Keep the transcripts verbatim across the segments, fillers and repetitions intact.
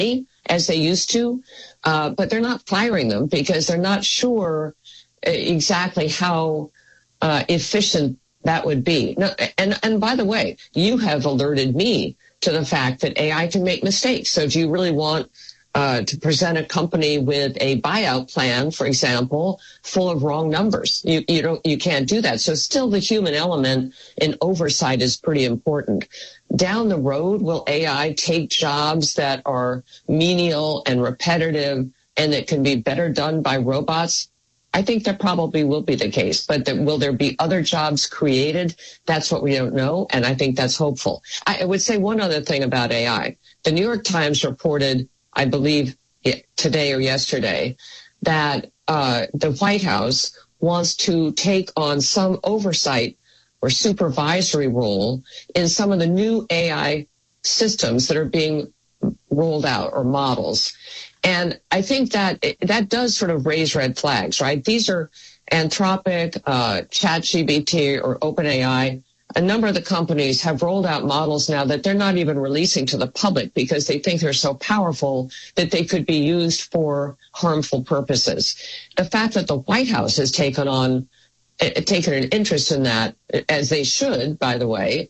as they used to, uh, but they're not firing them because they're not sure exactly how uh, efficient that would be. No, and, and by the way, you have alerted me to the fact that A I can make mistakes. So do you really want uh, to present a company with a buyout plan, for example, full of wrong numbers? You, you don't, you can't do that. So still the human element in oversight is pretty important. Down the road, will A I take jobs that are menial and repetitive and that can be better done by robots? I think that probably will be the case, but that, will there be other jobs created? That's what we don't know, and I think that's hopeful. I would say one other thing about A I. The New York Times reported, I believe today or yesterday, that uh, the White House wants to take on some oversight or supervisory role in some of the new A I systems that are being rolled out, or models. And I think that that does sort of raise red flags, right? These are Anthropic, uh, ChatGPT, or OpenAI. A number of the companies have rolled out models now that they're not even releasing to the public because they think they're so powerful that they could be used for harmful purposes. The fact that the White House has taken on, taken an interest in that, as they should, by the way,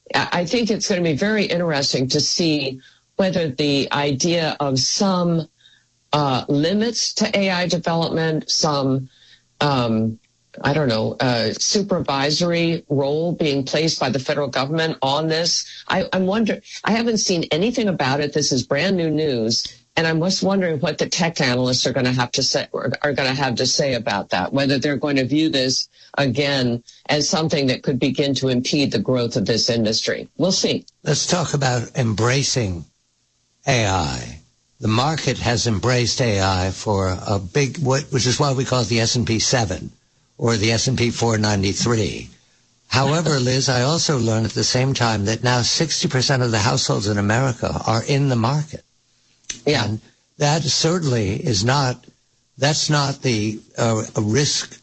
I think it's going to be very interesting to see whether the idea of some uh, limits to A I development, some, um, I don't know, uh, supervisory role being placed by the federal government on this. I, I'm wondering, I haven't seen anything about it. This is brand new news. And I'm just wondering what the tech analysts are going to have to say, are going to have to say about that, whether they're going to view this again as something that could begin to impede the growth of this industry. We'll see. Let's talk about embracing A I. The market has embraced A I for a big, which is why we call it the S and P seven or the S and P four ninety-three. However, Liz, I also learned at the same time that now sixty percent of the households in America are in the market. Yeah. And that certainly is not, that's not the uh, a risk,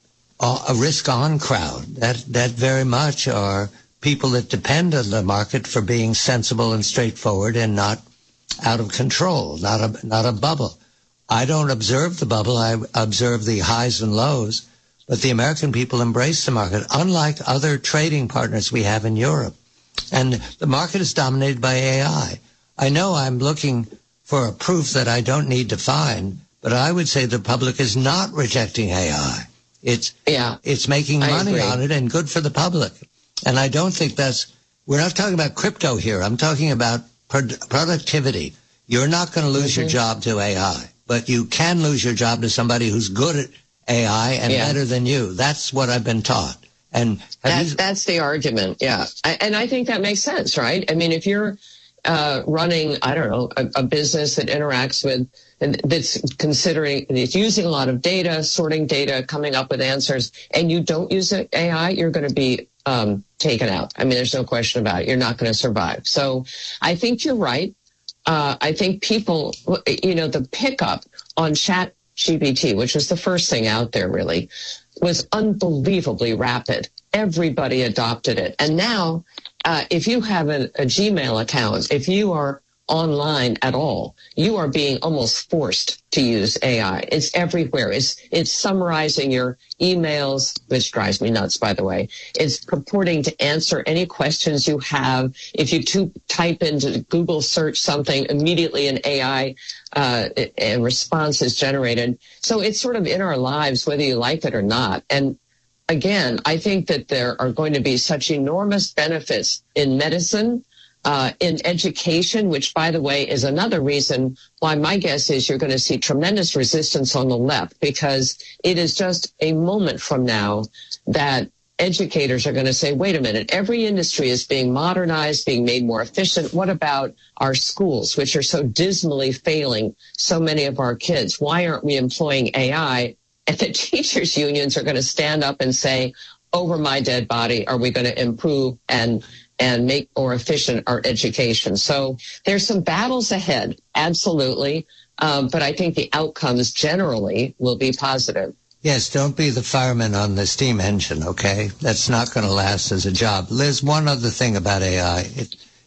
uh, a risk-on crowd. That, that very much are people that depend on the market for being sensible and straightforward and not out of control, not a, not a bubble. I don't observe the bubble. I observe the highs and lows, but the American people embrace the market, unlike other trading partners we have in Europe. And the market is dominated by A I. I know I'm looking for a proof that I don't need to find, but I would say the public is not rejecting A I. It's, yeah, it's making money on it and good for the public. And I don't think that's, we're not talking about crypto here. I'm talking about productivity. You're not going to lose mm-hmm. your job to A I, but you can lose your job to somebody who's good at A I and yeah. better than you. That's what I've been taught. And that, you... that's the argument. Yeah. I, and I think that makes sense, right? I mean, if you're uh, running, I don't know, a, a business that interacts with, that's considering, it's using a lot of data, sorting data, coming up with answers, and you don't use A I, you're going to be um, taken out. I mean, there's no question about it. You're not going to survive. So I think you're right. Uh, I think people, you know, the pickup on Chat G P T, which was the first thing out there really, was unbelievably rapid. Everybody adopted it. And now, uh, if you have a, a Gmail account, if you are online at all, you are being almost forced to use A I. It's everywhere. It's it's summarizing your emails, which drives me nuts, by the way. It's purporting to answer any questions you have. If you to, type into Google search something, immediately an A I uh, a response is generated. So it's sort of in our lives, whether you like it or not. And again, I think that there are going to be such enormous benefits in medicine, Uh, in education, which, by the way, is another reason why my guess is you're going to see tremendous resistance on the left, because it is just a moment from now that educators are going to say, wait a minute, every industry is being modernized, being made more efficient. What about our schools, which are so dismally failing so many of our kids? Why aren't we employing A I? And the teachers' unions are going to stand up and say, over my dead body, are we going to improve and and make more efficient our education? So there's some battles ahead, absolutely. Um, but I think the outcomes generally will be positive. Yes, don't be the fireman on the steam engine, okay? That's not going to last as a job. Liz, one other thing about A I. It,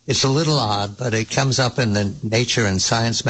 It's a little odd, but it comes up in the Nature and Science